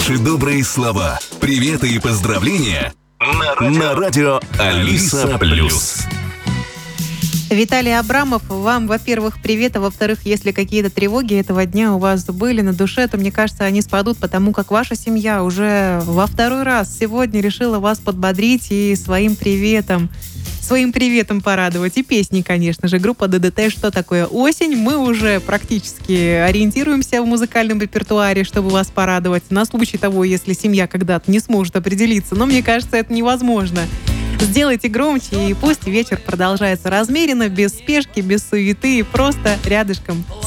Ваши добрые слова, приветы и поздравления на радио Алиса Плюс. Виталий Абрамов, вам, во-первых, привет, а во-вторых, если какие-то тревоги этого дня у вас были на душе, то, мне кажется, они спадут, потому как ваша семья уже во второй раз сегодня решила вас подбодрить и своим приветом порадовать. И песни, конечно же. Группа ДДТ «Что такое осень?». Мы уже практически ориентируемся в музыкальном репертуаре, чтобы вас порадовать на случай того, если семья когда-то не сможет определиться. Но мне кажется, это невозможно. Сделайте громче, и пусть вечер продолжается размеренно, без спешки, без суеты, просто рядышком